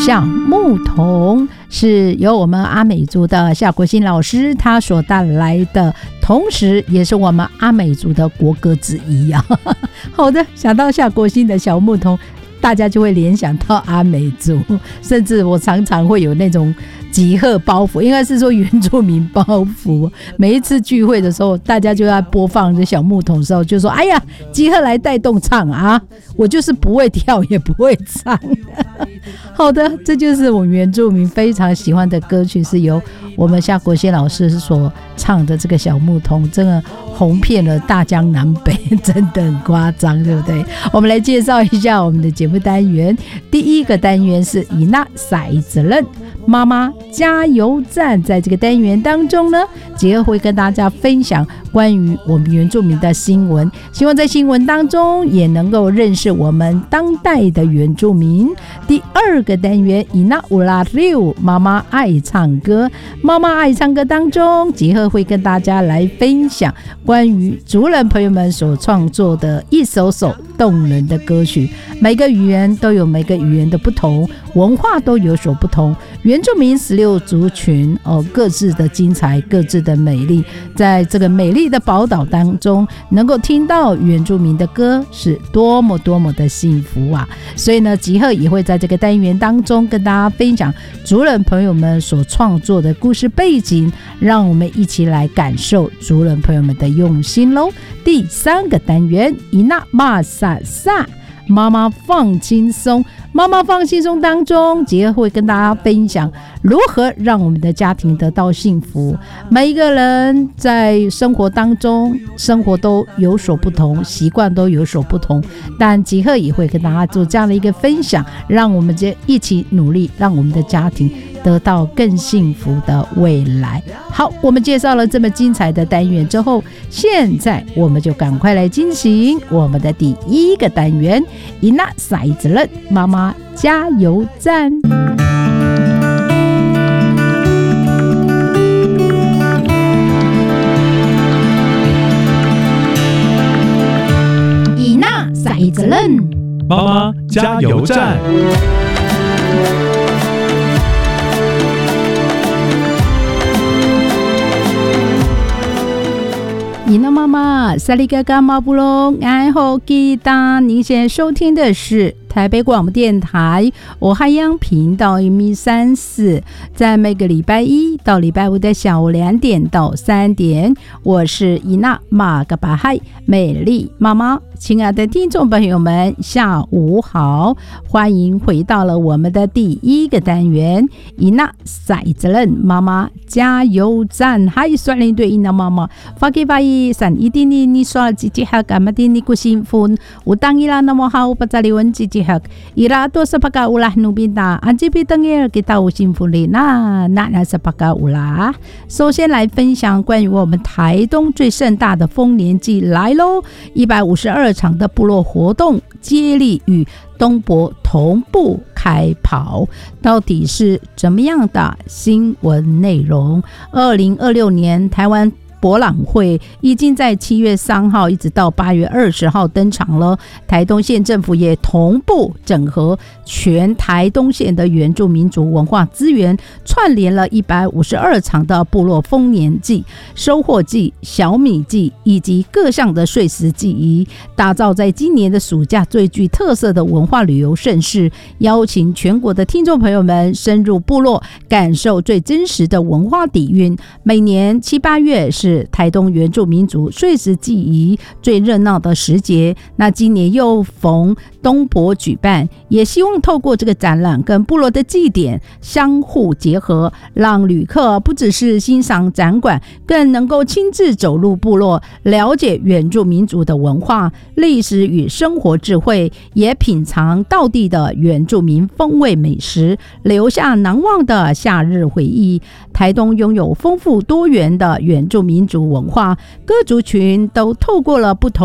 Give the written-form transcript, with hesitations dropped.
小牧童是由我们阿美族的夏国新老师他所带来的，同时也是我们阿美族的国歌之一啊。好的，想到夏国新的小牧童，大家就会联想到阿美族，甚至我常常会有那种集合包袱，应该是说原住民包袱。每一次聚会的时候，大家就要播放这小牧童的时候，就说：“哎呀，集合来带动唱啊！”我就是不会跳，也不会唱。好的，这就是我们原住民非常喜欢的歌曲，是由我们夏国新老师所唱的这个小牧童，真的红遍了大江南北，真的很夸张，对不对？我们来介绍一下我们的节目单元。第一个单元是以那骰子任妈妈加油站，在这个单元当中呢，杰会跟大家分享关于我们原住民的新闻，希望在新闻当中也能够认识我们当代的原住民。第二个单元以那乌拉六妈妈爱唱歌，妈妈爱唱歌当中，杰赫会跟大家来分享关于族人朋友们所创作的一首首动人的歌曲。每个语言都有每个语言的不同，文化都有所不同，原住民16族群各自的精彩，各自的美丽，在这个美丽的宝岛当中，能够听到原住民的歌是多么多么的幸福啊！所以呢，吉赫也会在这个单元当中跟大家分享族人朋友们所创作的故事背景，让我们一起来感受族人朋友们的用心咯。第三个单元伊那玛萨萨妈妈放轻松，妈妈放轻松当中，杰会跟大家分享如何让我们的家庭得到幸福。每一个人在生活当中，生活都有所不同，习惯都有所不同，但杰赫也会跟大家做这样的一个分享，让我们一起努力，让我们的家庭得到更幸福的未来。好，我们介绍了这么精彩的单元之后，现在我们就赶快来进行我们的第一个单元，以那骰子任妈妈加油站。以那骰子任妈妈加油站。 你的妈妈萨利嘎嘎马布隆爱好吉达，您现在收听的是台北广播电台我海洋频道134，在每个礼拜一到礼拜五的下午2点到3点，我是伊娜马嘎巴海美丽妈妈。亲爱的听众朋友们，下午好，欢迎回到了我们的第一个单元，伊娜骰子任妈妈加油站。嗨，算领队伊娜妈妈发给发一闪一定你说自己好干嘛的你个幸福我当伊拉那么好不在里问自己好伊拉多是帕卡乌拉努宾达安吉比等耶给到幸福里那是帕卡乌拉。首先来分享关于我们台东最盛大的丰年祭来咯，152场的部落活动接力与东博同步开跑，到底是怎么样的新闻内容？2026年台湾博览会已经在7月3号一直到8月20号登场了。台东县政府也同步整合全台东县的原住民族文化资源，串联了152场的部落丰年祭、收获祭、小米祭以及各项的岁时祭仪，打造在今年的暑假最具特色的文化旅游盛事，邀请全国的听众朋友们深入部落，感受最真实的文化底蕴。每年7、8月是台东原住民族岁时祭仪最热闹的时节，那今年又逢东博举办，也希望透过这个展览跟部落的祭典相互结合，让旅客不只是欣赏展馆，更能够亲自走入部落，了解原住民族的文化、历史与生活智慧，也品尝道地的原住民风味美食，留下难忘的夏日回忆。台东拥有丰富多元的原住民族文化，各族群都透过了不同